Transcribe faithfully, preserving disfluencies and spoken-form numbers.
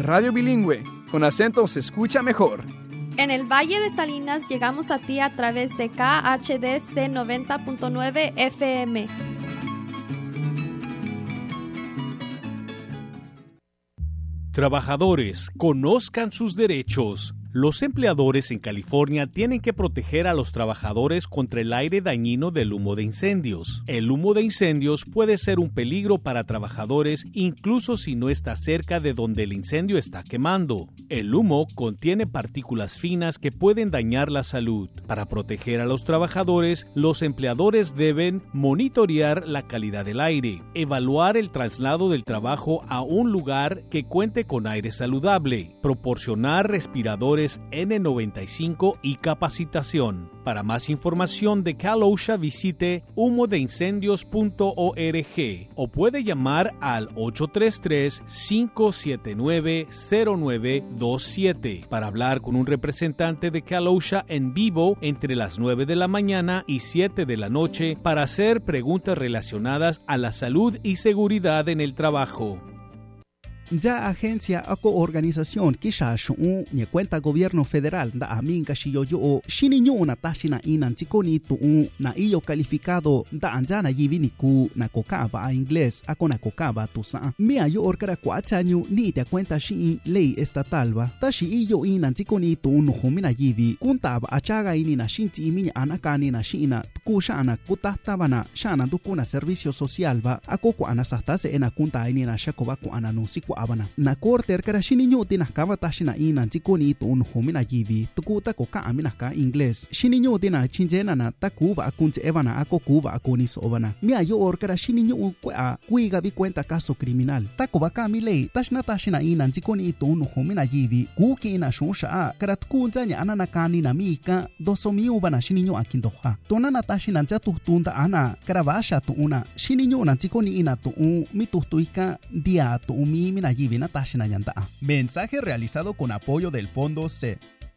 Radio Bilingüe, con acento se escucha mejor. En el Valle de Salinas llegamos a ti a través de K H D C noventa punto nueve F M. Trabajadores, conozcan sus derechos. Los empleadores en California tienen que proteger a los trabajadores contra el aire dañino del humo de incendios. El humo de incendios puede ser un peligro para trabajadores incluso si no está cerca de donde el incendio está quemando. El humo contiene partículas finas que pueden dañar la salud. Para proteger a los trabajadores, los empleadores deben monitorear la calidad del aire, evaluar el traslado del trabajo a un lugar que cuente con aire saludable, proporcionar respiradores N noventa y cinco y capacitación. Para más información de Cal OSHA visite humo de incendios punto org o puede llamar al ocho tres tres, cinco siete nueve, cero nueve dos siete para hablar con un representante de Cal OSHA en vivo entre las nueve de la mañana y siete de la noche para hacer preguntas relacionadas a la salud y seguridad en el trabajo. Ya agencia o organización kisha shu ni cuenta gobierno federal da aminga shiyo yo shininyo na tashina inan tikoni tu na iyo calificado da anjana yivini ku na kokaba a inglés ako na kokaba tu sa mia yo orkara kwachanyu ni te cuenta shi ley estatal ba tashi iyo inan tikoni tu no humina yivi kuntaba achaga ini na shinti iminya anakani na shina kushana kutahtabana shana dukuna servicio social ba ako ko anasastase ena kunta ini na shakoba ko ananusi abana na korter kara shininyo tinakaba tashina ina tikoni to un homina yivi tukuta ko ka amina ka inglés shininyo tina chinjena na takuva akunche evana ako kuva akonis obana mia yo or kara shininyo kwa kuiga vi cuenta caso criminal takuba ka milei tashna tashina ina tikoni to un homina yivi kuki na shusha kara tukunjanya anana kani na mika dosomi ubana shininyo akindoha tonana tashina jatu tunda ana kara vasha tu una shininyo na tikoni ina to un mitustuika dia to umi Mensaje realizado con apoyo del Fondo C.